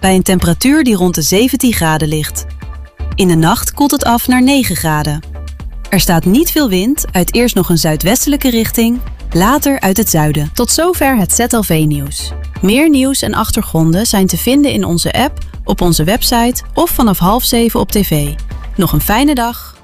bij een temperatuur die rond de 17 graden ligt. In de nacht koelt het af naar 9 graden. Er staat niet veel wind, uit eerst nog een zuidwestelijke richting, later uit het zuiden. Tot zover het ZLV-nieuws. Meer nieuws en achtergronden zijn te vinden in onze app, op onze website of vanaf 6:30 op tv. Nog een fijne dag.